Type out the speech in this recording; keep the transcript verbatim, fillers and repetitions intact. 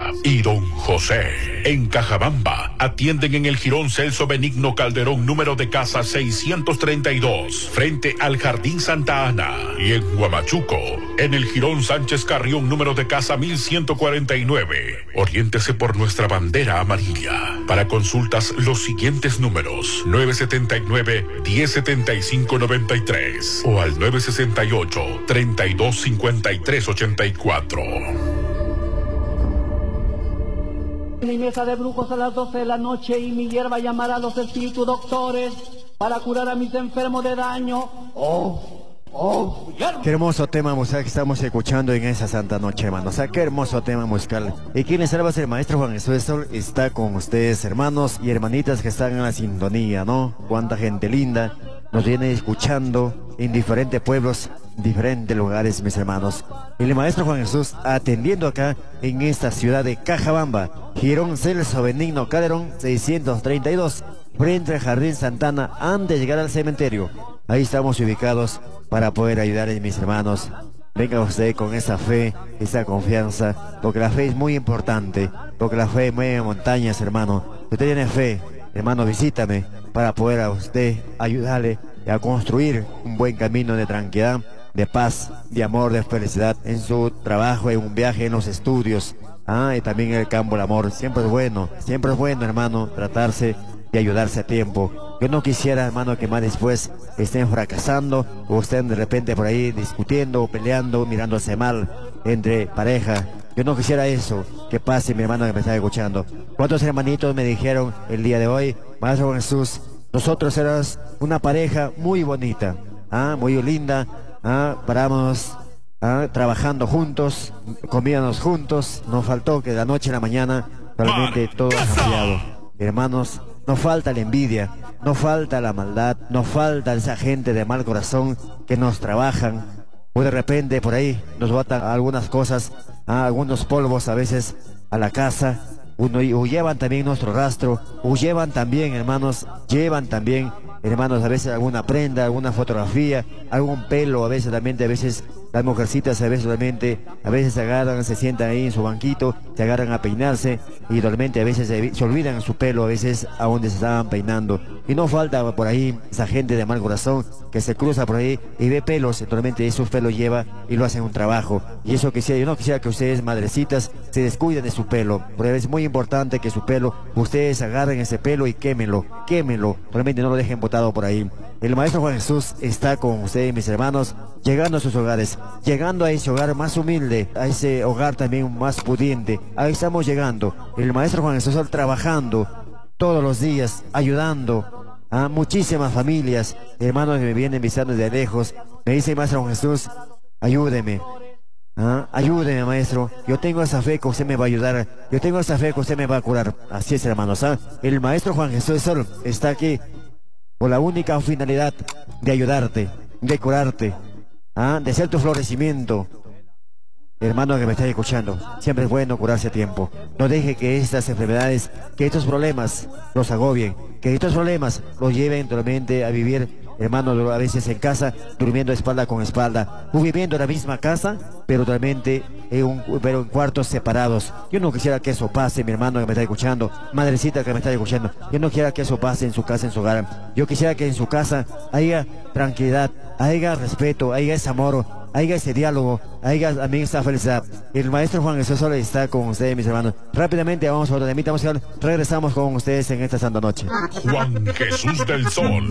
y Don José. En Cajabamba atienden en el Jirón Celso Benigno Calderón, número de casa seiscientos treinta y dos, frente al Jardín Santa Ana. Y en Huamachuco, en el Jirón Sánchez Carrión, número de casa mil ciento cuarenta y nueve. Oriéntese por nuestra bandera amarilla. Para consultas, los siguientes números: nueve setenta y nueve, diez setenta y cinco noventa y tres o al nueve sesenta y ocho, treinta y dos cincuenta y tres ochenta y cuatro. Mi mesa de brujos a las doce de la noche, y mi hierba llamará a los espíritus doctores para curar a mis enfermos de daño. Oh, oh, hierba. Qué hermoso tema musical que estamos escuchando en esa santa noche, hermanos. O sea, qué hermoso tema musical. Y quien les salva es el maestro Juan Jesús Sol. Está con ustedes, hermanos y hermanitas que están en la sintonía, ¿no? Cuánta gente linda nos viene escuchando en diferentes pueblos, diferentes lugares, mis hermanos. El maestro Juan Jesús atendiendo acá en esta ciudad de Cajabamba, Jirón Celso Benigno Calderón seiscientos treinta y dos, frente al Jardín Santana, antes de llegar al cementerio. Ahí estamos ubicados para poder ayudar a mis hermanos. Venga usted con esa fe, esa confianza, porque la fe es muy importante, porque la fe mueve montañas, hermano. Si usted tiene fe, hermano, visítame para poder a usted ayudarle a construir un buen camino de tranquilidad, de paz, de amor, de felicidad en su trabajo, en un viaje, en los estudios, ah, y también en el campo del amor. Siempre es bueno, siempre es bueno, hermano, tratarse de ayudarse a tiempo. Yo no quisiera, hermano, que más después estén fracasando o estén de repente por ahí discutiendo o peleando, mirándose mal entre pareja. Yo no quisiera eso, que pase, mi hermano que me está escuchando. ¿Cuántos hermanitos me dijeron el día de hoy: Maestro Jesús, nosotros éramos una pareja muy bonita, ah, muy linda, ah, parábamos ah, trabajando juntos, comíamos juntos, nos faltó que de la noche a la mañana realmente todo ha cambiado. Hermanos, no falta la envidia, no falta la maldad, no falta esa gente de mal corazón que nos trabajan, o de repente por ahí nos botan algunas cosas, ah, algunos polvos a veces a la casa, uno, o llevan también nuestro rastro, o llevan también, hermanos, llevan también, hermanos, a veces alguna prenda, alguna fotografía, algún pelo, a veces también, a veces las mujercitas, a veces realmente, a veces se agarran, se sientan ahí en su banquito, se agarran a peinarse, y realmente a veces se, se olvidan su pelo, a veces a donde se estaban peinando. Y no falta por ahí esa gente de mal corazón que se cruza por ahí y ve pelos, realmente esos pelos lleva y lo hacen un trabajo. Y eso quisiera, yo no quisiera que ustedes, madrecitas, se descuiden de su pelo, porque es muy importante que su pelo, ustedes agarren ese pelo y quémenlo, quémenlo, realmente no lo dejen botado por ahí. El maestro Juan Jesús está con ustedes, mis hermanos, llegando a sus hogares, llegando a ese hogar más humilde, a ese hogar también más pudiente. Ahí estamos llegando. El maestro Juan Jesús trabajando todos los días, ayudando a muchísimas familias, hermanos que me vienen visitando desde lejos. Me dice el maestro Juan Jesús: ayúdeme, ¿ah? ayúdeme, maestro. Yo tengo esa fe que usted me va a ayudar. Yo tengo esa fe que usted me va a curar. Así es, hermanos. ¿ah? El maestro Juan Jesús Sol está aquí con la única finalidad de ayudarte, de curarte, ¿ah? de ser tu florecimiento. Hermano que me está escuchando, siempre es bueno curarse a tiempo. No deje que estas enfermedades, que estos problemas los agobien, que estos problemas los lleven realmente a vivir, hermano, a veces en casa, durmiendo espalda con espalda, o viviendo en la misma casa, pero realmente en, un, pero en cuartos separados. Yo no quisiera que eso pase, mi hermano que me está escuchando, madrecita que me está escuchando. Yo no quiero que eso pase en su casa, en su hogar. Yo quisiera que en su casa haya tranquilidad, haya respeto, haya ese amor, haya ese diálogo, haya también esa felicidad. El maestro Juan Jesús Sol está con ustedes, mis hermanos. Rápidamente vamos a otra temita musical. Regresamos con ustedes en esta santa noche. Juan Jesús del Sol.